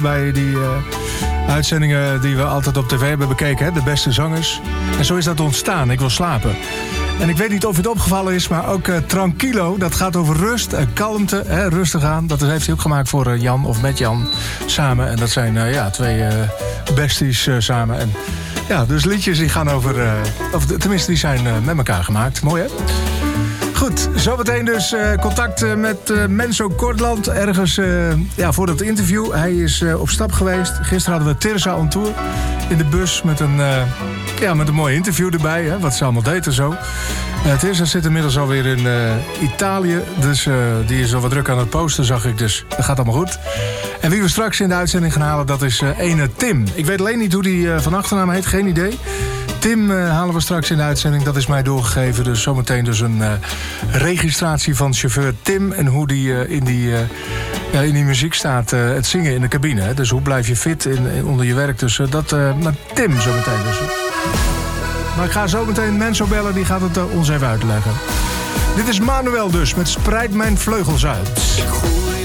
bij die uitzendingen die we altijd op tv hebben bekeken. Hè? De beste zangers. En zo is dat ontstaan. Ik wil slapen. En ik weet niet of het opgevallen is, maar ook Tranquilo. Dat gaat over rust en kalmte. Hè? Rustig aan. Dat heeft hij ook gemaakt voor Jan of met Jan samen. En dat zijn twee besties samen. En ja, dus liedjes die gaan over... tenminste, die zijn met elkaar gemaakt. Mooi, hè? Goed, zometeen dus contact met Menzo Kortland. Ergens voor dat interview. Hij is op stap geweest. Gisteren hadden we Tirza on tour in de bus met een mooi interview erbij. Hè, wat ze allemaal deed en zo. Tirza zit inmiddels alweer in Italië. Dus die is al wat druk aan het posten, zag ik. Dus dat gaat allemaal goed. En wie we straks in de uitzending gaan halen, dat is ene Tim. Ik weet alleen niet hoe die van achternaam heet, geen idee. Tim halen we straks in de uitzending, dat is mij doorgegeven. Dus zometeen dus een registratie van chauffeur Tim... en hoe die in die muziek staat, het zingen in de cabine. Hè. Dus hoe blijf je fit onder je werk. Dus dat met Tim zometeen dus. Maar ik ga zometeen Menzo bellen, die gaat het ons even uitleggen. Dit is Manuel dus, met Spreid mijn vleugels uit.